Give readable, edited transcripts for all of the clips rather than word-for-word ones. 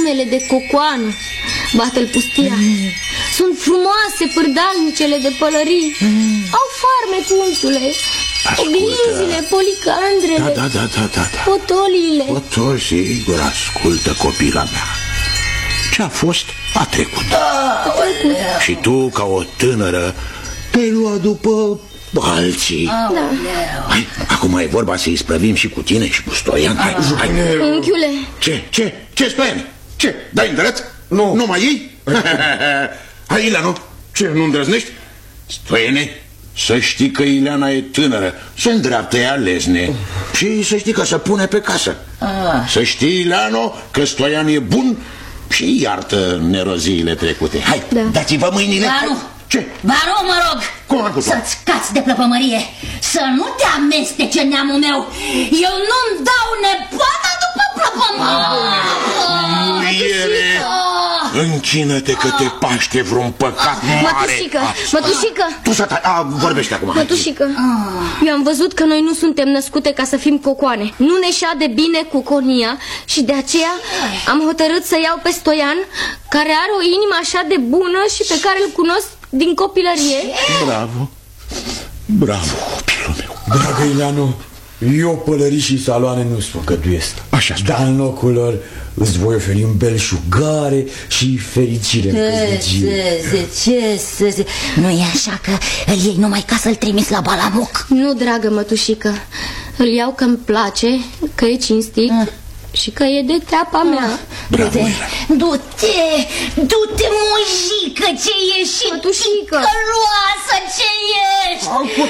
inimele de cocoană bată-l pustia. Sunt frumoase pârdalnicele de pălării. Au farmec, unchiule. Oglinzile, policandrele. Da. Potoliile. Potol, sigur, ascultă, copila mea. Ce a fost, a trecut. Și tu, ca o tânără, te-ai luat după alții. Hai, acum e vorba să-i sprăvim și cu tine și cu Stoian. Hai. Unchiule. Ce, Stoian? Ce, dai îndrăț? Nu mai iei? Hai, Ileanu, ce, nu îndrăznești? Stoiane, să știi că Ileana e tânără, se îndreaptă ea lesne. Și să știi că se pune pe casă. Să știi, Ileanu, că Stoian e bun și iartă neroziile trecute. Hai, dați-vă mâinile. Ce? Vă rog, mă rog, să-ți scați de plăpămărie, să nu te amestece neamul meu. Eu nu-mi dau nepoata după plăpămărie. Închină-te că te paște vreun păcat mare. Mătușică. Tu să tai, vorbește acum. Mătușică, eu am văzut că noi nu suntem născute ca să fim cocoane. Nu ne șade bine cuconia și de aceea am hotărât să iau pe Stoian, care are o inimă așa de bună și pe care îl cunosc din copilărie. Bravo, copilul meu. Dragă Ileanu, eu pălării și saloane nu-ți păcătuiesc. Așa spune. Dar în locul lor îți voi oferi un belșugare și fericire în Ce? Nu-i așa că îl iei numai ca să-l trimiți la balamuc? Nu, dragă mătușică, îl iau că-mi place, că e cinstit și că e de treaba mea. Du-te, mojică, ce ești și ticăloasă, ce ești!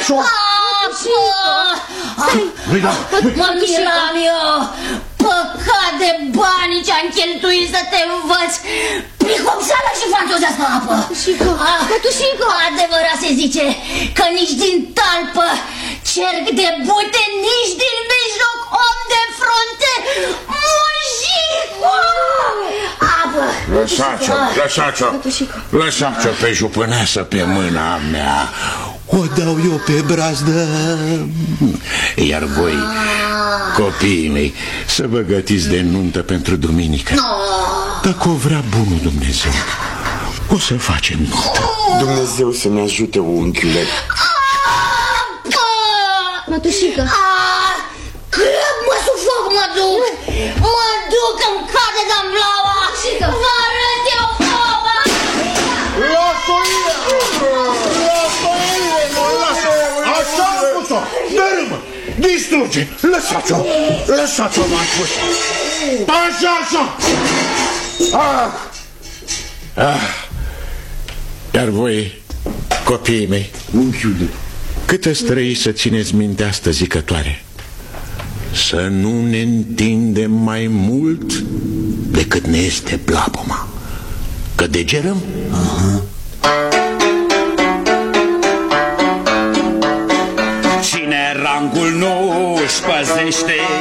Mă miram eu, păcat de banii ce-am cheltuit să te învăț pricopseală și franțuzească apă. Mătușică! Adevărat se zice că nici din talpă cerc de bute, nici din mijloc om de frunte. Lăsați-o pe jupâneasă pe mâna mea. O dau eu pe brazdă. Iar voi, copiii mei, să vă gătiți de nuntă pentru duminică. Dacă o vrea bunul Dumnezeu, o să facem nuntă. Dumnezeu să ne ajute, unchiule. Mătușică, mă sufoc, mă duc, îmi cade de-amblaua. Vă arăt eu foba. Așa am spus-o, dărâmă, distruge, lăsați-o, m-am spus. Așa. Iar voi, copiii mei, câtă străi să țineți minte asta zicătoare? Să nu ne întindem mai mult decât ne este plapuma, că degerăm. Cine rangul nu își păzește,